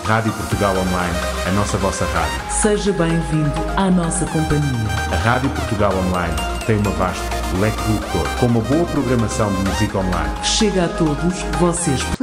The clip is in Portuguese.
Rádio Portugal Online, a vossa rádio. Seja bem-vindo à nossa companhia. A Rádio Portugal Online tem uma vasta leque produtor, com uma boa programação de música online. Chega a todos vocês.